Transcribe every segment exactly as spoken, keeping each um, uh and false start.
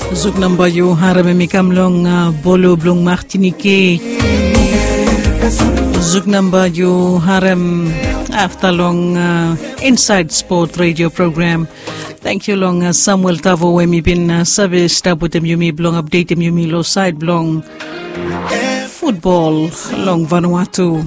Zuk number you harame mikamlong uh, bolo blong Martinique. Zuk number you harem after long uh, Inside Sport radio program. Thank you long uh, Samuel Tavo wemi bin uh, service tabutem yumi blong updatem yumi lo side blong football long Vanuatu.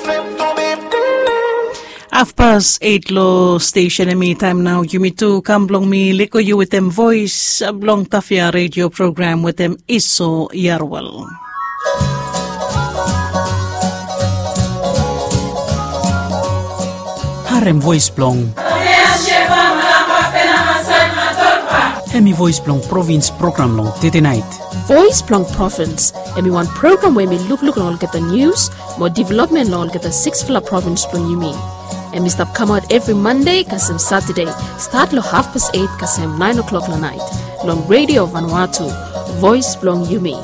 Half past eight low station and me time now. You me too come blong me liko you with them voice blong tafia radio program with them Iso Yarwal. Harem voice blong. Hemi voice blong province program long tete night. Voice blong province. Emi one program where me look look and all get the news, more development and all get the six fila province blong you mean. And we stop come out every Monday, kasem Saturday. Start lo half past eight, kasem nine o'clock la night. Long Radio Vanuatu, Voice Blong Yumi.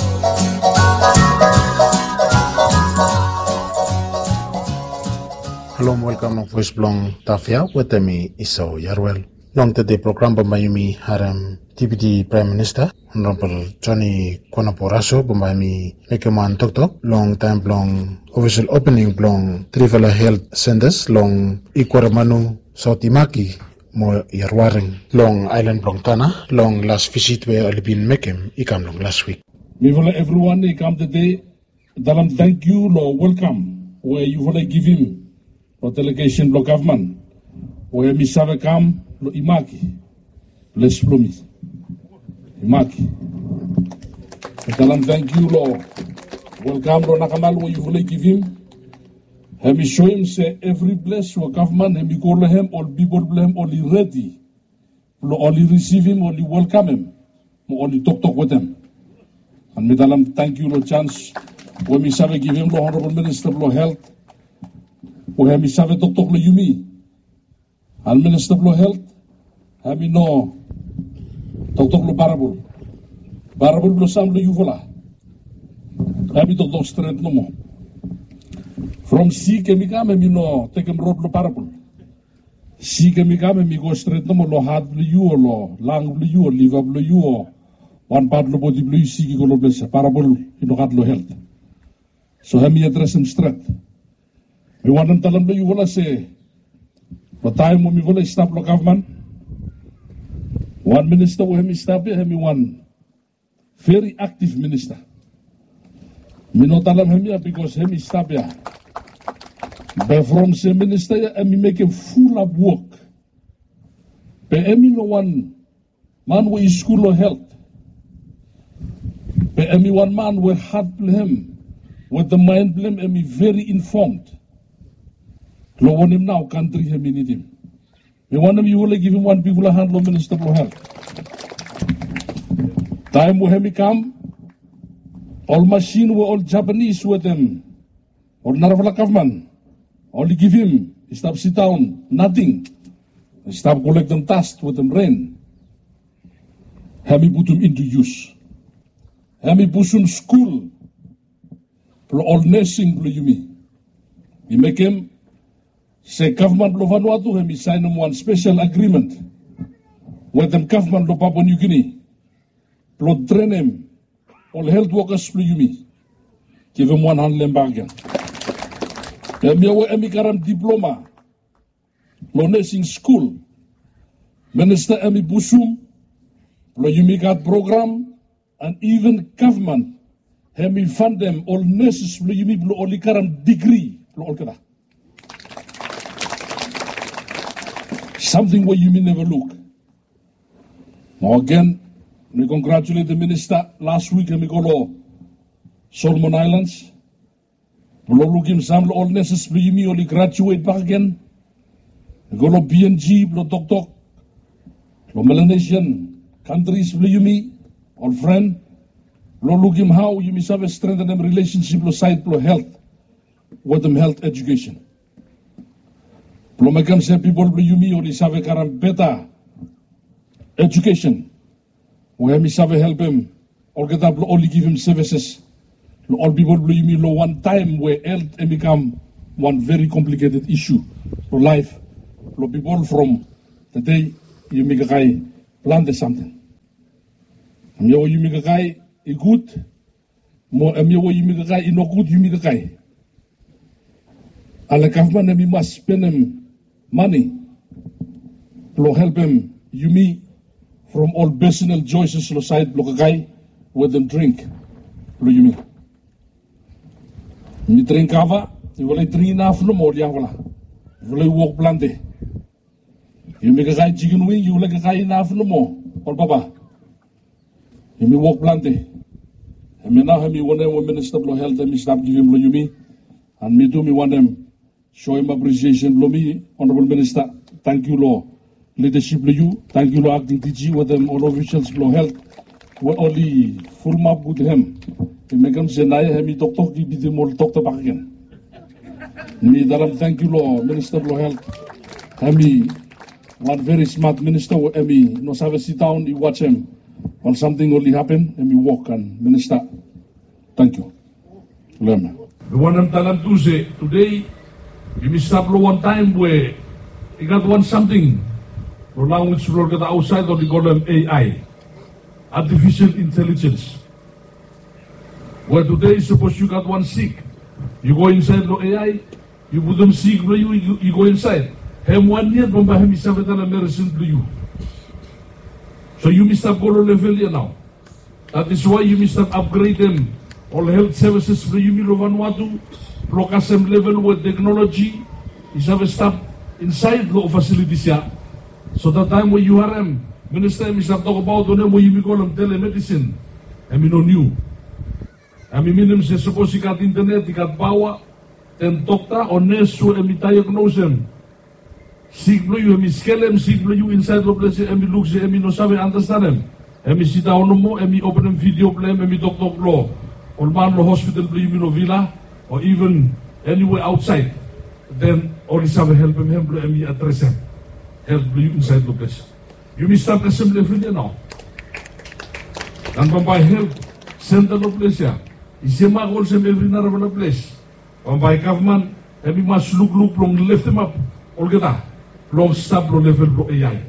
Hello, welcome to Voice Blong Tafia with me, Iso Yarwell. Long today program by Yumi Haram Deputy Prime Minister Honorable Johnny Konaporaso by me Mekeman Toktok long time long official opening long Trivela Health Centers long Ikwaramanu South Imaki mo Yarwaring long Island Blong Tana long last visit where I've been making ikam long last week. We will everyone come today. Dalam thank you lo welcome where you will give him for delegation lo government where mi sabe kam lo Imaki bless Plumi Imaki. Dalam thank you lo welcome lo nakamal where you will give him. Have me show him say every bless for government and me call him all people blame only ready. Lo only receive him, only welcome him, only talk talk with him. And me dalam thank you lo chance when me sabe give him lo Honorable Minister lo Health. Where me sabe talk talk lo Yumi. And Minister lo Health have me no talk talk lo Barabul. Barabul lo sam lo Yuvola. Have me talk talk straight no more. From si ke mi kame mi no take him road lo Barabul. Si ke mi kame mi go straight no more lo hard lo you lo lang lo you live up lo you one part lo body lo si ke go lo bless Barabul ino kat lo Health. So have me address him straight. Mi wanan talam lo you vola say lo time mo mi vola stop lo government. One minister wo hemi stop here hemi one very active minister. Mi no talam hemi because hemi stop here. But from the minister hemi make him full of work. But hemi no one man wo is school lo Health. But hemi one man wo heart him with the mind blame hemi very informed. Lo want him now, country him need him. We want him, you will give him one people a hand, lo Minister of Health. Time will him come, all machine were all Japanese with them, or Naravala government, only give him, stop sit down, nothing. Stop collecting dust with them rain. Hemi put him into use. Hemi put him school, for all nursing, you mean. We make him. Say government lo Vanuatu hemi sign them one special agreement with them government lo Papua New Guinea. Lo train him all health workers lo Yumi. Give him one hand lembagan. Hemi awe emi karam diploma lo nursing school. Minister emi busum lo Yumi got program and even government hemi fund them all nurses lo Yumi lo oli karam degree lo all kada. Something where you may never look. Now again, we congratulate the minister. Last week, we go to Solomon Islands. We look him some all necessary. You may only graduate back again. We go to B N G, we Tok Tok, we Melanesian countries. We you may all friend. We look him how you may have a strengthen them relationship, lo side, lo health, with them health education. Lo makam se people blu yumi oli save karam better education. Where mi save help him, or get up only give him services. All people blu yumi lo one time where health become one very complicated issue for life. Lo people from the day you make a guy plan something. Mia wo yumi kakai i good. Mo mia wo yumi kakai i no good yumi kakai. Ala government we must spend them money to help them yumi from all personal choices lo side lo kakai with them drink lo yumi. Mi drink kava, i wala drink na flo mo dia wala. Wala walk plante. Yumi kakai chicken wing, you like kakai na flo mo or baba. Yumi walk plante. Hemi now hemi one them minister lo health hemi stop give him lo yumi, and me too me want them show him appreciation lo me honorable minister. Thank you lo leadership lo you. Thank you lo acting T G with them all officials lo health. We only full map with him. He make him say naya hemi tok tok di biti mo tok ta back again. Me dalam thank you lo minister lo health. Hemi one very smart minister. Hemi no have a sit down. You watch him. When something only happen, let me walk and minister. Thank you. Learn. The one I'm telling to say today, you must stop one time where you got one something. For language we get outside or they call them A I, artificial intelligence. Where today suppose you got one sick, you go inside the A I, you put them sick, you you, you go inside. Hem one year, bomba hem is seven medicine to you. So you must have go to level here now. That is why you must have upgrade them. All health services for you will Vanuatu, Procasem level with technology. You have a stop inside the facilities here. So that time when you are um, minister must have talk about the name where you call them telemedicine. I mean no new. I mean minimum say suppose you got internet, you got power, then doctor or nurse who emi diagnose them. Sick blue you, emi scale them, sick blue you inside the place, emi look, emi no sabe understand them. Emi sit down no more, emi open them video play, emi doctor law, or man no hospital blue you no villa, or even anywhere outside. Then only sabe help him, help blue emi address him, help blue you inside the place. You must start assembly every now. And by help, center the place here. Isema calls him every night of the place. And by government, emi must look look long lift them up, all get that. Long stop low level pro A I.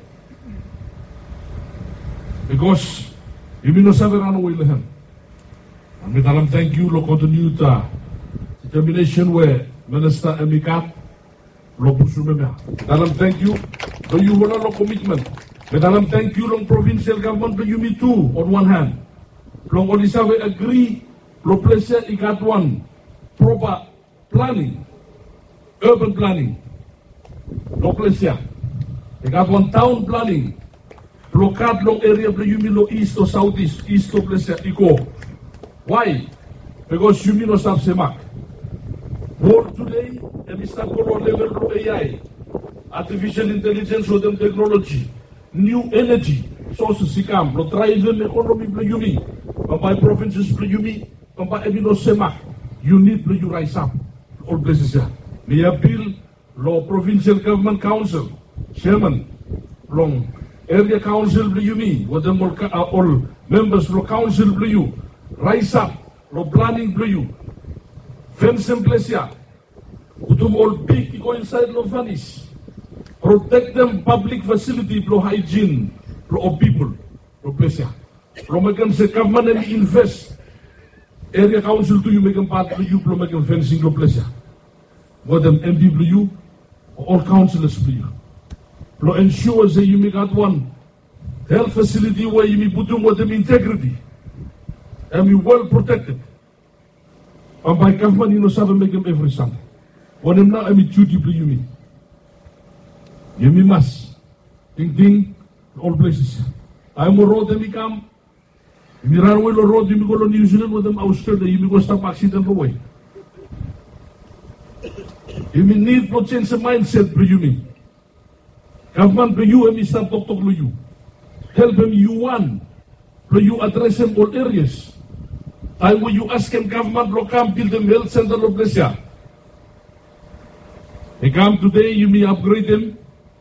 Because you may not have run away with him. And we tell him thank you, lo continue to determination where Minister Emikat lo pusumemia. Tell him thank you, so you will lo commitment. We tell him thank you, long provincial government, but you me too, on one hand. Long Odisha we agree, lo place it got one proper planning, urban planning. No place here. They got one town planning. Blockade long area for you lo east or southeast, east of place here. Why? Because you no stop semak. World today, and start go level of A I, artificial intelligence or them technology, new energy sources sikam, lo drive them economy for you but by provinces for you but by ebino semak, you need to rise up. All places here. We appeal Law Provincial Government Council, Chairman, Long Area Council Blue, what them all, uh, all members of Council Blue, rise up, Law Planning Blue, fence and place here, Utum all big go inside Law vanish, protect them public facility, Law hygiene, Law people, Law place here. Law make them say government and invest, Area Council to you make them part of you, Law make them fencing Law place here. What them M D W, all councillors please. To ensure that you make at one health facility where you may put them with them integrity and be well protected. And by government, you know, seven make them every Sunday. When them now, I mean, duty to you me. You me must. Ding ding, all places. I'm a road, them come. You may run away the road, you may go to New Zealand with them, Australia, you may go stop accident away. You may need to change the mindset for you me. Government for you and me start talk to you. Help them you one. For you address them all areas. Time when you ask them government to come build them health center of Brescia. They come today, you may upgrade them.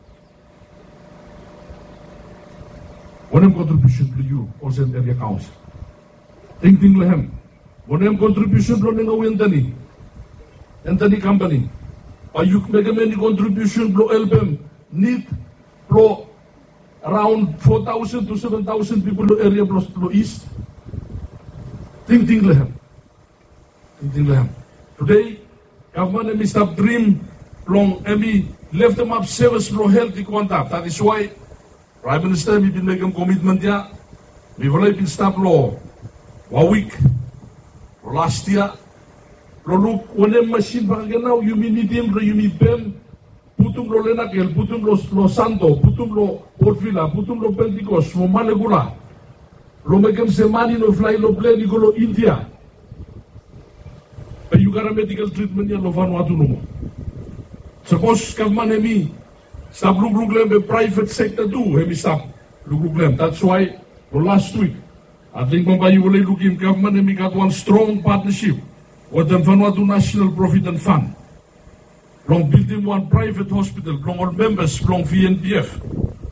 What am contribution to you also in area council? Ting ting lehem. What am contribution to you in Anthony? Anthony company. Are you make any contribution to help them need pro around four thousand to seven thousand people lo area lo, lo east. Ting ting lehem. Ting ting lehem. Today, government emi stop dream long emi left them up service lo health di kwanta. That is why Prime Minister emi been making commitment ya. We will been stop lo one week. Last year, lo look when a machine baganaw you minidim lo you bem putum lo lenakel, putum lo lo santo, putum lo Port Vila, putum lo Pentecost, mo malegula. Lo mekem semani no fly lo plane go lo India. But you got a medical treatment ya lo Vanuatu no mo. Suppose government emi stop look look lem be private sector do emi stop look look lem. That's why lo last week I think Mambayu will look in government and we got one strong partnership with the Vanuatu National Provident Fund. Long building one private hospital, long all members, long V N P F.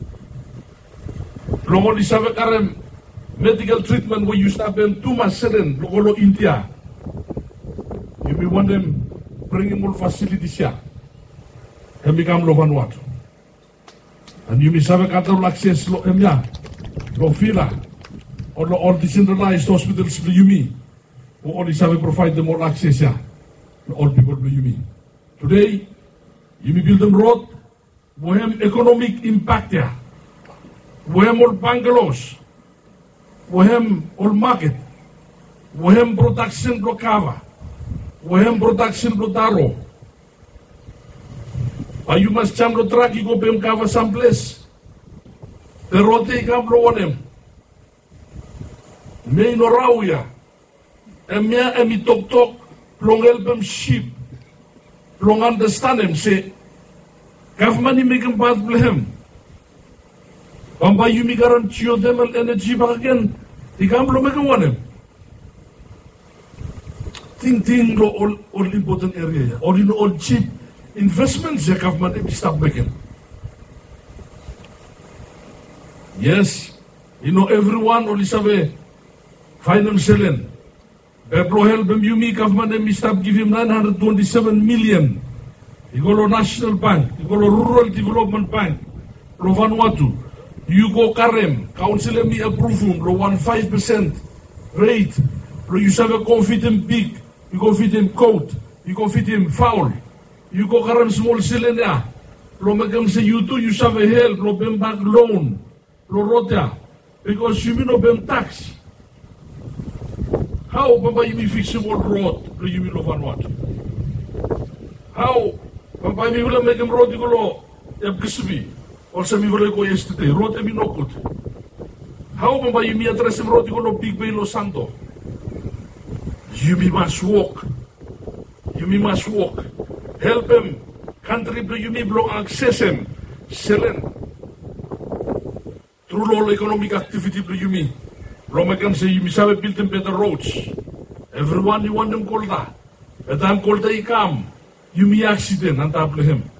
Long all this karem medical treatment where you start them too much sudden, long all India. You may want them bringing more facilities here. And become lo Vanuatu. And you may have a access lo emya, lo Vila. All, all decentralized hospitals for you me, who only have provide them more access yeah, to all people for you me. Today, you may build them road, we have economic impact yeah. We have all bungalows, we have all market, we have production for kava, we have production for taro. But you must jump the truck, you go pay kava someplace. The road they come from them. May no rauya, emia emi tok tok, long help them sheep, long understand them. Say, government ni make them bad blame. Bamba you make around geothermal energy back again. The government make them want them. Think think lo all all important area, or in all cheap investments the government emi stop making. Yes, you know everyone only have financial end. Beplo help them you me government and stop give him nine hundred twenty-seven million. You go to National Bank, you go to Rural Development Bank, lo Vanuatu. You go Karem, council me approve him, lo one five percent rate. Lo you have a go fit him big, you go fit him coat, you go fit him foul. You go Karem small cylinder. Lo make them say you do, you have a help, lo bem back loan, lo rota. Because you mean no bem tax. How Bamba you fix a road to you will Vanuatu? How Bamba you will make them road you go Ebkisbi or some will go yesterday, road emi no good. How Bamba you address them road you go Big Bay Los Santo? You must walk. You must walk. Help them. Country to you blow access them. Sell them. Through all economic activity to you me. Romakan say you misabe build them better roads. Everyone you want them call that. But time call they come. You me accident and table him.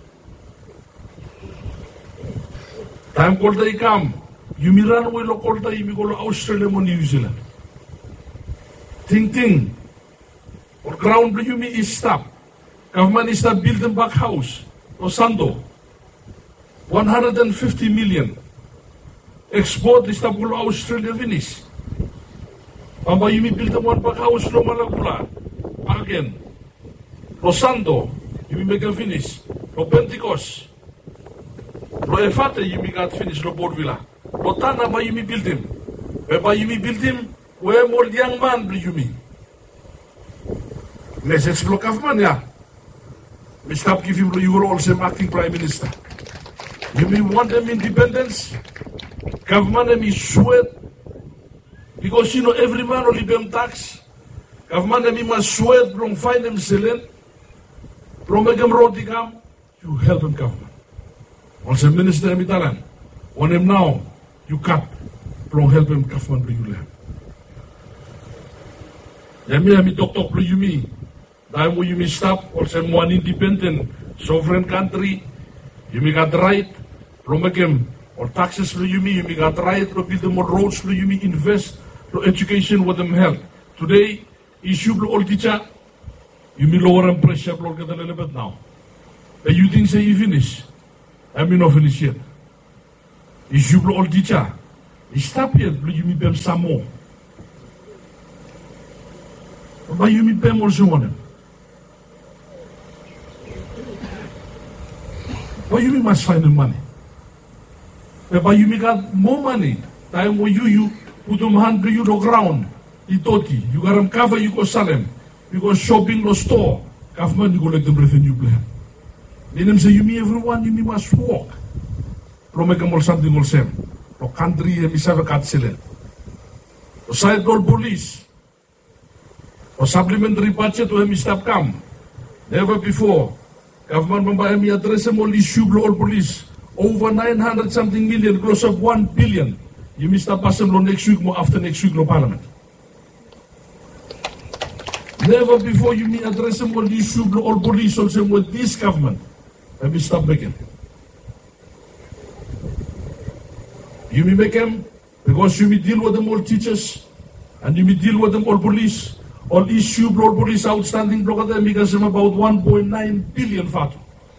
Time call they come. You me run away local day you me go to Australia or New Zealand. Ting ting. Or ground you me is stop. Government is start building back house. Los Santo. one hundred fifty million. Export is stop go to Australia finish. Pamba you build the one back house lo Malagula. Again. Lo Santo, you make a finish. Lo Pentecost. Lo Efate, you got finish lo Port Vila. Lo Tana ba you build him. Ba you build him, where more young man do you mean? Message lo government ya. We stop giving you were also acting prime minister. You mean want them independence? Government them is sweat. Because you know every man only pay tax. Government them must sweat from find them selling. From make them road come, you help them government. Once a minister them italan. On them now, you cut. From help them government bring you land. Yami yami talk talk you me. Dahil mo you may stop also one independent sovereign country. You may got right. From make them or taxes lo you me, you may got right to build more roads lo you me invest to education with them help. Today, issue lo all teacher, you may lower and pressure lo get a little bit now. But you think say you finish? I mean not finish yet. issue blo all teacher. Stop here, blo you mi bem samo. Ba you mi bem also one. But you must find the money. But you got more money. Time where you you put them hand you the ground. Itoti. You got them cover, you go sell them. You go shopping the store. Government, you go let them revenue plan. Then them say, you me everyone, you me must walk. Pro make them all something all same. Pro country, you must have a cat selling. Pro side door police. Pro supplementary budget, to him stop come. Never before. Government Mumbai mi address them all issue all police. Over nine hundred something million, close up one billion. You must stop pass them next week, more after next week, no parliament. Never before you me address them all issue all police also with this government. Let me stop making. You may make them because you may deal with them all teachers and you may deal with them all police. All issue all police outstanding block them because them about one point nine billion fat.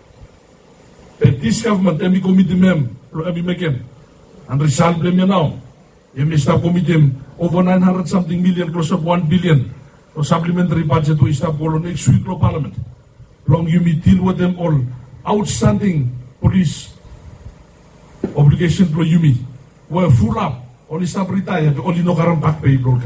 But this government, let me commit them, let me make them. And result blame you now. You may stop committing over nine hundred something million, close up one billion. So supplementary budget to stop all next week no parliament. Long you may deal with them all outstanding police obligation to you me. We're full up, only stop retired, only no current back pay block.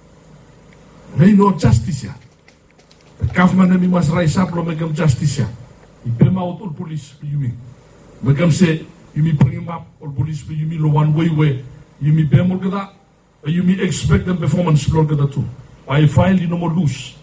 May no justice here. The government must rise up to make them justice here. You pay them out all police for you me. Make them say, you may bring them up, all police for you me, no one way way. You may pay more than that, or you may expect them performance block that too. By file, you no more lose.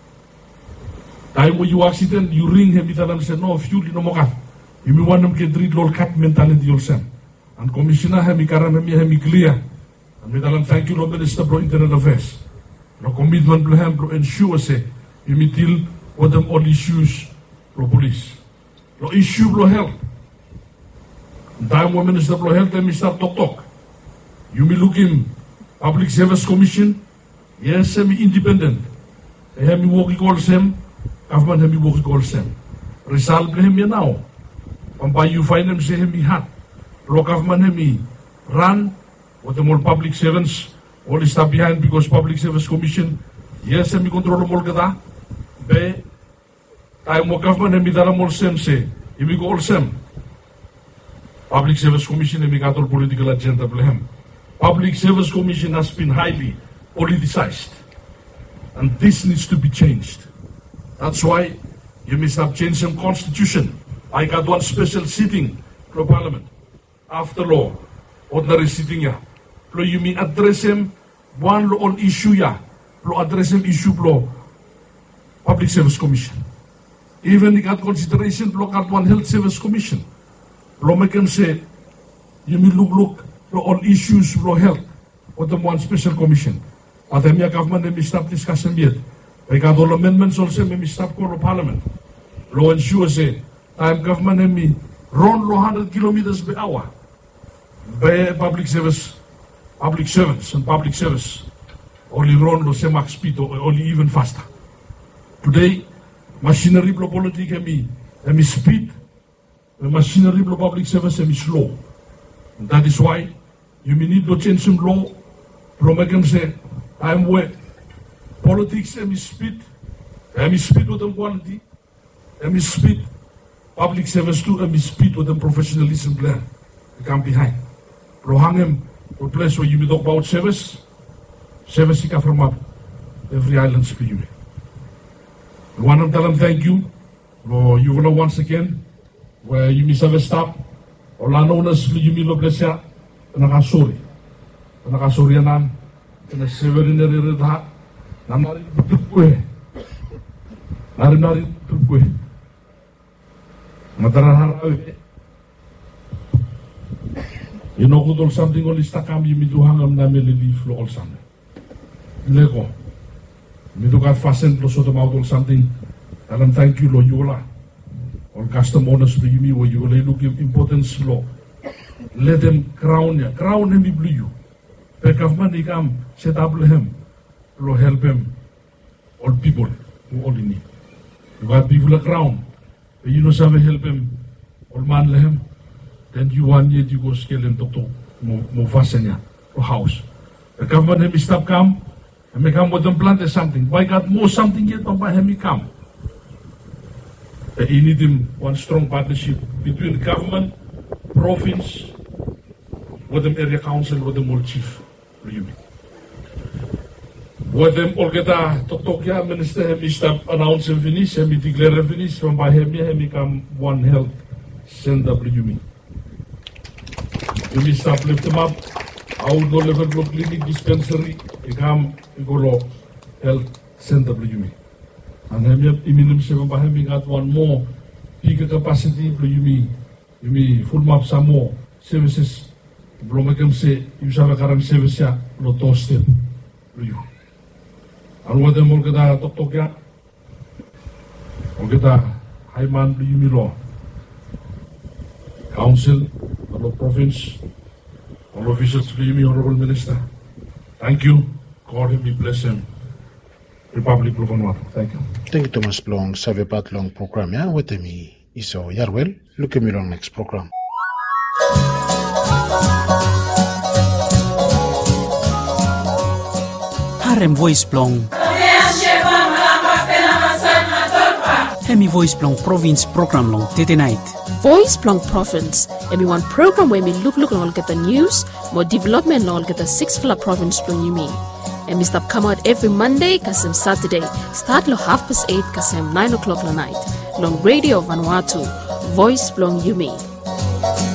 Time when you accident, you ring him, you tell them, say, no, fuel, you no more cut. You may want them to get rid of all cut mentality yourself. And Commissioner, hemi karam hemi hemi clear. And we tell them, thank you, Lord Minister, for Internet Affairs. No commitment to him to ensure, say, you may deal with them all issues for police. No issue for health. Time when Minister for Health, let me start talk talk. You may look in Public Service Commission. Yes, semi independent. They have me working all same. Government have me working all same. Result him here now. And by you find them say him me hat. Lo government have me run with them all public servants. All is stuff behind because Public Service Commission. Yes, semi control them all kada. Be time mo government have me dalam all same say. You me go all same. Public Service Commission have me got all political agenda for him. Public Service Commission has been highly politicized. And this needs to be changed. That's why you must have changed some constitution. I got one special sitting for parliament. After law, ordinary sitting ya. So you may address him one law on issue ya. So address him issue law. Public Service Commission. Even you got consideration for got one Health Service Commission. So make him say, you may look look for all issues for health. Or the one special commission. But the government may stop discussing yet. We got all amendments also may stop call of parliament. Law ensure say, time government may run one hundred kilometers per hour. By public service, public servants and public service. Only run the same max speed or only even faster. Today, machinery for politics can be, can be speed. The machinery for public service can be slow. And that is why you may need to change some law. Make them say, I'm where politics and speed, and speed with them quality, and speed public service too, and speed with them professionalism plan. They come behind. Pro hang him to a place where you talk about service, service you can from up every island speed you. We want to tell them thank you. Or you will once again, where you miss have stop, or la knowness you may look at ya, and I'm sorry. Nakasurianan, kena severinary redha, namari tukwe, nari nari tukwe, mataraharawe. You know good all something all is takam you me do hangam na me leaf lo all something. Lego, me do got fasten lo so to all something. Alam thank you lo yola. All custom owners to you me where you will look importance lo. Let them crown ya, crown him blue you. The government they come set up him to help him all people who all in need. You got people around, but you know how to help him all man him. Then you want yet you go scale him to mo mo fasenya o house. The government have stop come, and me come with them plant something. Why got more something yet on by him come? You need him one strong partnership between the government, province, with them area council, with them all chief. With them all get a Tokyo minister, he stop announcing finish, he declare finish from by him, he come one health center. You stop lift them up, outdoor level clinic dispensary, he come go health center. And then iminum seven by having got one more bigger capacity, you mean, you mean full map some more services. Blomacam say, you have a current service, no toasted. You. And what the Morgada Totoka Morgada Highman, you mean law. Council, all province, all officials, you mean honorable minister. Thank you. God will be bless him. Republic of Vanuatu. Thank you. Thank you, Thomas Blong. Save part long program, yeah, with me. Iso Yarwell. Look at me on next program. Harem Voice Blong. Hemi Voice Blong Province program long today night. Voice Blong Province. Emi one program where me look look and get the news, more development and all get the six fila province blong you mean. And Mister come out every Monday, kasem Saturday. Start lo half past eight, kasem nine o'clock la night. Long radio Vanuatu. Voice Blong Yumi.